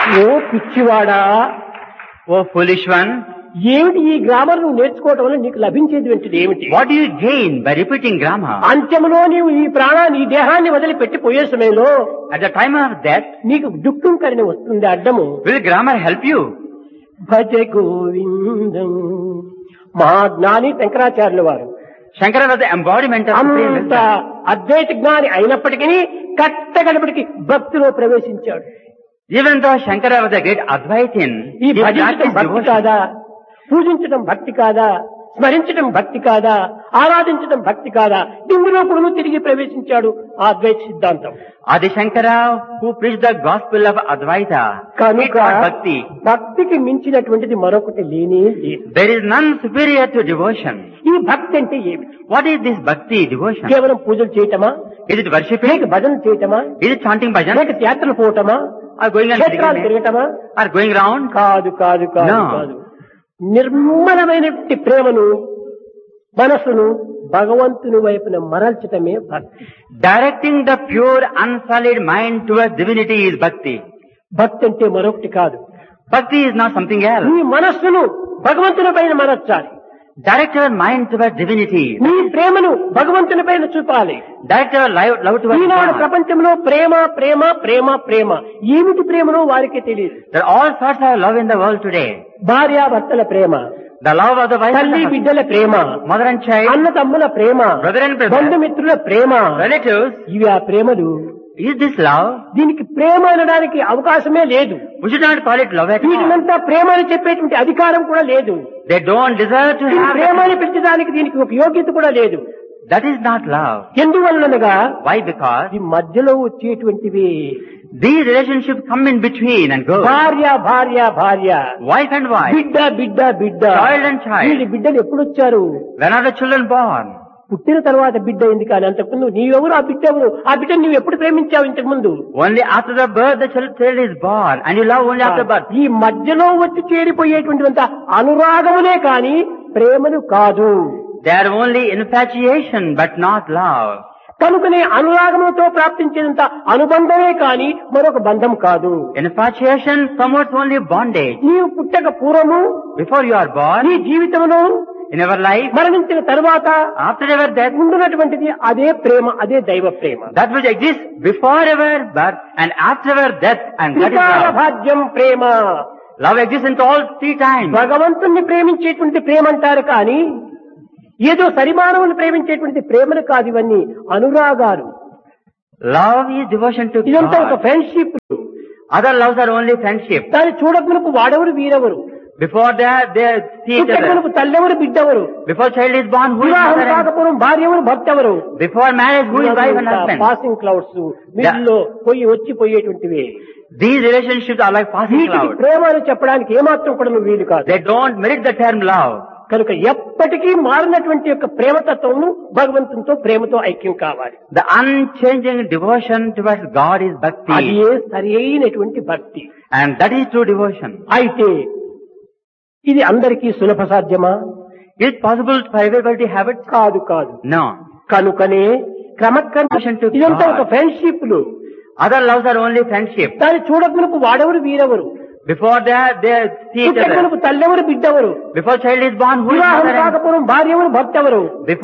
ఓ పిచ్చివాడా, Oh foolish one, ఏమిటి ఈ grammar నువ్వు నేర్చుకోవటం వల్ల నీకు లభించేది ఏమిటి? what do you gain by repeating grammar? అంత్యములో నీవు ఈ ప్రాణాన్ని ఈ దేహాన్ని వదిలిపెట్టి పోయే సమయంలో At the time of death, నీకు దుఃఖం కలిగి వస్తుంది అడ్డము. will grammar help you? భజ గోవిందం. మా జ్ఞాని శంకరాచార్యుల వారు Shankara was the embodiment of supreme అంత wisdom. అద్వైత జ్ఞాని అయినప్పటికీ కట్టగడపటికి భక్తిలో ప్రవేశించాడు. Even though Shankara was a great Advaitin, ఈ he భజించడం practiced భక్తి devotion. కాదా, పూజించడం భక్తి కాదా, స్మరించడం భక్తి కాదా, ఆరాధించడం భక్తి కాదా? ఇందులో కూడా తిరిగి ప్రవేశించాడు ఆ అద్వైత సిద్ధాంతం. Adi Shankara, who preached the gospel of Advaita, he కనుక taught bhakti. భక్తికి మించినటువంటిది మరొకటి లేనే లేదు. There is none superior to devotion. ఈ భక్తి అంటే ఏమిటి? What is this bhakti, devotion? కేవలం పూజలు చేయటమా, Is it worshipping? లేక భజన చేయటమా, Is it chanting bhajan? లేక యాత్రలు పోవటమా, Or going and క్షేత్రాలు pilgrimage? తిరగటమా? Or going round? కాదు కాదు కాదు No. కాదు. నిర్మలమైనటువంటి ప్రేమను, మనసును భగవంతుని వైపున మరల్చటమే భక్తి. Directing the pure, unsullied mind towards divinity is bhakti. భక్తి అంటే మరొకటి కాదు. Bhakti is not something else. నీ మనస్సును భగవంతుని పైన మరల్చాలి. Direct your mind towards divinity. నీ ప్రేమను భగవంతుని పైన చూపాలి. Direct your love towards Eenadu God. ప్రపంచంలో ప్రేమ ప్రేమ ప్రేమ ప్రేమ, ఏమిటి ప్రేమనో వారికి తెలియదు. There are all sorts of love in the world today. భార్యాభర్తల ప్రేమ, The love of the wife and తల్లి the husband, బిడ్డల ప్రేమ, mother and child, అన్న తమ్ముల ప్రేమ, brother and brother, బంధుమిత్రుల ప్రేమ, relatives. ఇవి ఆ ప్రేమలు. Is this love? దీనికి ప్రేమ అనడానికి అవకాశమే లేదు. We should not call it love at all. వీటినంతా ప్రేమ అని చెప్పేటువంటి అధికారం కూడా లేదు. They don't deserve to ఈ have ప్రేమ అని that. పెట్టడానికి దీనికి ఒక యోగ్యత కూడా లేదు. That is not love. ఎందువల్లనగా Why? Because ఈ మధ్యలో వచ్చేటువంటివి these relationships come in between and go. భార్య భార్య భార్య, Wife and wife. బిడ్డ బిడ్డ బిడ్డ. Child and child. వీళ్ళ బిడ్డలు ఎప్పుడు వచ్చారు? When are the children born? పుట్టిన తర్వాత బిడ్డ అయింది, కానీ అంతకుముందు నీవెవరు, ఆ బిడ్డ ఎవరు? ఆ బిడ్డను నువ్వు ఎప్పుడు ప్రేమించావు ఇంతకు ముందు? Only after the birth the child is born, and you love only after birth. ఈ మధ్యలో వచ్చి చేరిపోయేటువంటివంత అనురాగములే కాని ప్రేమలు కాదు. They are only infatuation, but not love. కనుకనే అనురాగములతో ప్రాప్తించేంత అనుబంధమే కాని మరొక బంధం కాదు. Infatuation promotes only bondage. నీవు పుట్టక పూర్వము, Before you are born, నీ జీవితంలో in our life, మరణించిన తరువాత after our death, ఉండునటువంటిది అదే ప్రేమ, అదే దైవ ప్రేమ. that which exists before our birth and after our death, and that is త్రికాల love. భాగ్యం ప్రేమ. Love exists in all three times. భగవంతుణ్ణి ప్రేమించేటువంటి ప్రేమ అంటారు కానీ ఏదో సరిమానవుని ప్రేమించేటువంటి ప్రేమలు కాదు, ఇవన్నీ అనురాగాలు. Love is devotion to ఇదంతా ఒక God. Friendship. Other loves are only friendship. దాన్ని చూడకునకు వాడెవరు వీరెవరు, Before that, they see each other. పుట్టకునకు తల్లెవరు బిడ్డెవరు, Before child is born, who is వివాహం mother and కాకపోవడం భార్యెవరు భర్తెవరు. before marriage, who is wife and husband. Passing clouds వీటిలో పోయి వచ్చి పోయేటువంటివి. These relationships are like passing వీటికి clouds. ప్రేమ అని చెప్పడానికి ఏమాత్రం కూడా నువ్వు వీలు కాదు. They don't merit the term love. కనుక ఎప్పటికీ మారినటువంటి యొక్క ప్రేమతత్వము భగవంతునితో ప్రేమతో ఐక్యం కావాలి. The unchanging devotion towards God is అది bhakti, సరి అయినటువంటి భక్తి. and that is true devotion. అయితే ఇది అందరికీ సులభ సాధ్యమా? Is it possible for everybody to have it? కాదు కాదు. No. కనుకనే క్రమక్రమ ఇదంతా ఒక ఫ్రెండ్షిప్లు. Other loves are only friendship. దాన్ని చూడకునకు వాడెవరు వీరెవరు, Before that, they see each other. పుట్టకునకు తల్లెవరు బిడ్డెవరు, Before child is born, who is వివాహం mother and కాకపోవడం భార్యెవరు భర్తెవరు. before